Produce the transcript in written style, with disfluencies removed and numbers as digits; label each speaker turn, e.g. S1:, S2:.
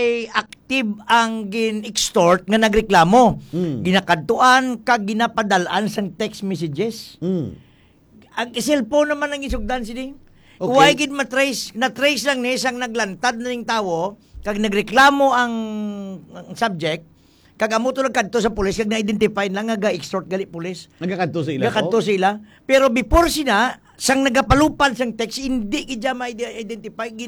S1: kay active ang gin-extort nga nagreklamo. Ginakadtuan kag ginapadalaan sang text messages. Ang cellphone naman ang isugdan sini.
S2: Okay.
S1: Huwag gid na-trace lang ni isang naglantad na ning tawo kag nagreklamo ang subject kag amo to nagkadto sa pulis kag na-identify lang nga ga-extort gali pulis.
S2: Nagkakadto sa ila.
S1: Nagkadto sila. Pero before sina sang nagapalupad sang text hindi gid ma-identify